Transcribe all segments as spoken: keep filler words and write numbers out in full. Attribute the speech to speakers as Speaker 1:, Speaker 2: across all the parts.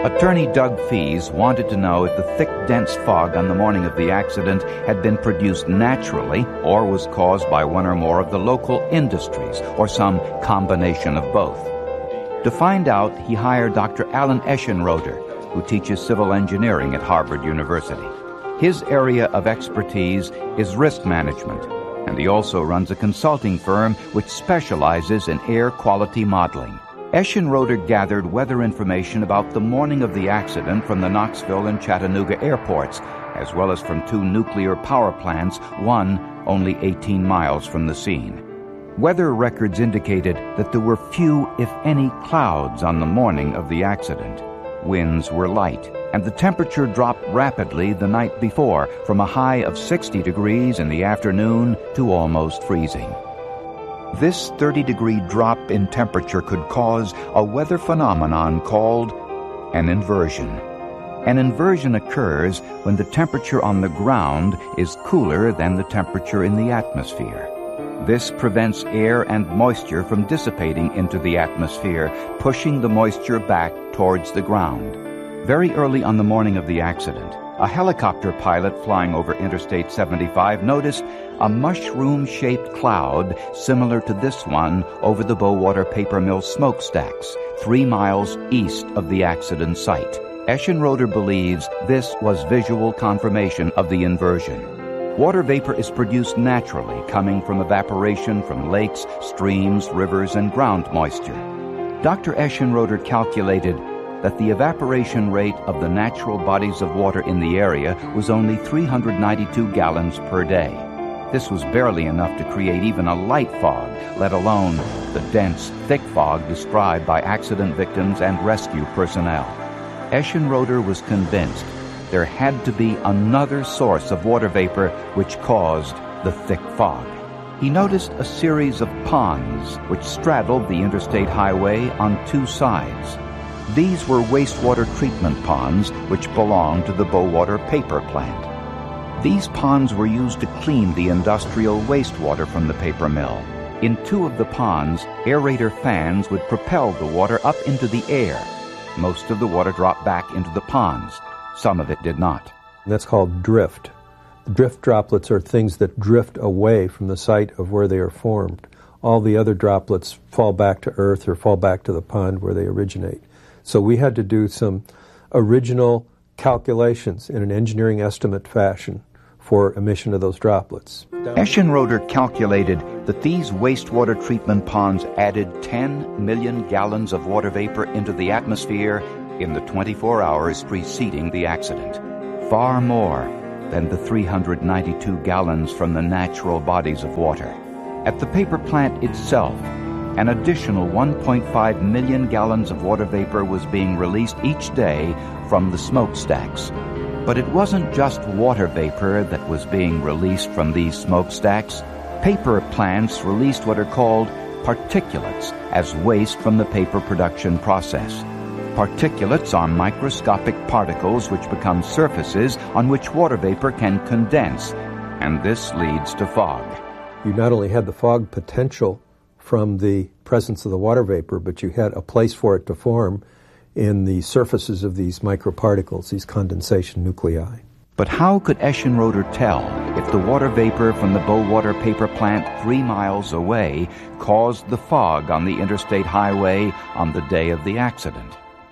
Speaker 1: Attorney Doug Fees wanted to know if the thick, dense fog on the morning of the accident had been produced naturally or was caused by one or more of the local industries or some combination of both. To find out, he hired Doctor Alan Eschenroder, who teaches civil engineering at Harvard University. His area of expertise is risk management, and he also runs a consulting firm which specializes in air quality modeling. Eschenroder gathered weather information about the morning of the accident from the Knoxville and Chattanooga airports, as well as from two nuclear power plants, one only eighteen miles from the scene. Weather records indicated that there were few, if any, clouds on the morning of the accident. Winds were light, and the temperature dropped rapidly the night before, from a high of sixty degrees in the afternoon to almost freezing. This thirty-degree drop in temperature could cause a weather phenomenon called an inversion. An inversion occurs when the temperature on the ground is cooler than the temperature in the atmosphere. This prevents air and moisture from dissipating into the atmosphere, pushing the moisture back towards the ground. Very early on the morning of the accident, a helicopter pilot flying over Interstate seventy-five noticed a mushroom-shaped cloud similar to this one over the Bowater paper mill smokestacks, three miles east of the accident site. Eschenroder believes this was visual confirmation of the inversion. Water vapor is produced naturally, coming from evaporation from lakes, streams, rivers, and ground moisture. Doctor Eschenroder calculated that the evaporation rate of the natural bodies of water in the area was only three hundred ninety-two gallons per day. This was barely enough to create even a light fog, let alone the dense, thick fog described by accident victims and rescue personnel. Eschenroder was convinced there had to be another source of water vapor which caused the thick fog. He noticed a series of ponds which straddled the interstate highway on two sides. These were wastewater treatment ponds which belonged to the Bowater paper plant. These ponds were used to clean the industrial wastewater from the paper mill. In two of the ponds, aerator fans would propel the water up into the air. Most of the water dropped back into the ponds. Some of it did not.
Speaker 2: That's called drift. Drift droplets are things that drift away from the site of where they are formed. All the other droplets fall back to earth or fall back to the pond where they originate. So we had to do some original calculations in an engineering estimate fashion for emission of those droplets.
Speaker 1: Eschenroder calculated that these wastewater treatment ponds added ten million gallons of water vapor into the atmosphere in the twenty-four hours preceding the accident, far more than the three hundred ninety-two gallons from the natural bodies of water. At the paper plant itself, an additional one point five million gallons of water vapor was being released each day from the smokestacks. But it wasn't just water vapor that was being released from these smokestacks. Paper plants released what are called particulates as waste from the paper production process. Particulates are microscopic particles which become surfaces on which water vapor can condense, and this leads to fog.
Speaker 2: You not only had the fog potential from the presence of the water vapor, but you had a place for it to form in the surfaces of these microparticles, these condensation nuclei.
Speaker 1: But how could Eschenroder tell if the water vapor from the Bowater paper plant three miles away caused the fog on the interstate highway on the day of the accident?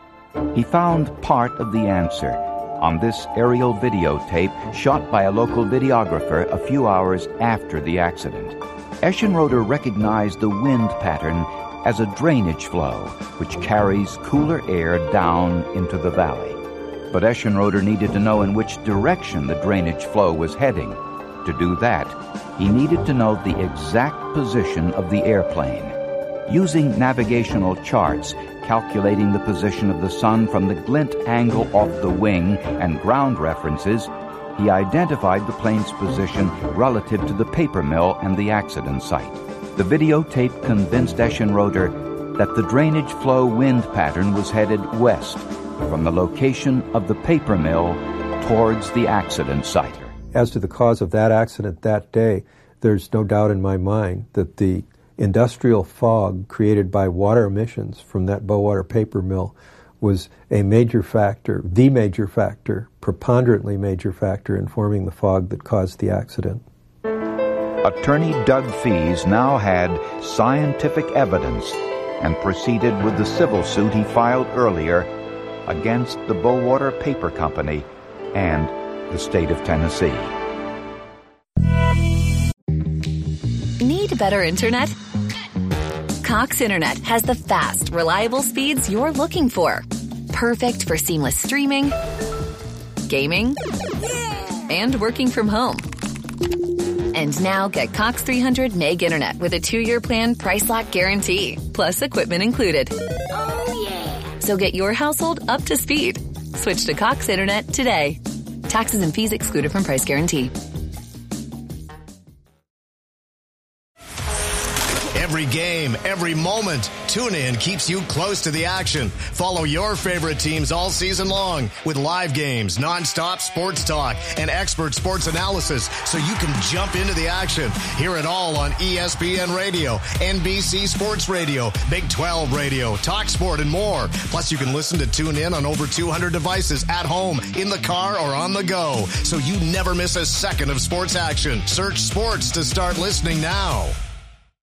Speaker 1: He found part of the answer on this aerial videotape shot by a local videographer a few hours after the accident. Eschenroder recognized the wind pattern as a drainage flow, which carries cooler air down into the valley. But Eschenroder needed to know in which direction the drainage flow was heading. To do that, he needed to know the exact position of the airplane. Using navigational charts, calculating the position of the sun from the glint angle of the wing and ground references, he identified the plane's position relative to the paper mill and the accident site. The videotape convinced Eschenroder that the drainage flow wind pattern was headed west from the location of the paper mill towards the accident site.
Speaker 2: As to the cause of that accident that day, there's no doubt in my mind that the industrial fog created by water emissions from that Bowater paper mill was a major factor, the major factor, preponderantly major factor in forming the fog that caused the accident.
Speaker 1: Attorney Doug Fees now had scientific evidence and proceeded with the civil suit he filed earlier against the Bowater Paper Company and the state of Tennessee.
Speaker 3: Need better internet? Cox Internet has the fast, reliable speeds you're looking for. Perfect for seamless streaming, gaming, and working from home. And now get Cox three hundred meg internet with a two-year plan price lock guarantee, plus equipment included. Oh, yeah. So get your household up to speed. Switch to Cox Internet today. Taxes and fees excluded from price guarantee.
Speaker 4: Every game, every moment, TuneIn keeps you close to the action. Follow your favorite teams all season long with live games, nonstop sports talk, and expert sports analysis so you can jump into the action. Hear it all on E S P N Radio, N B C Sports Radio, Big twelve Radio, TalkSport, and more. Plus, you can listen to TuneIn on over two hundred devices at home, in the car, or on the go, so you never miss a second of sports action. Search sports to start listening now.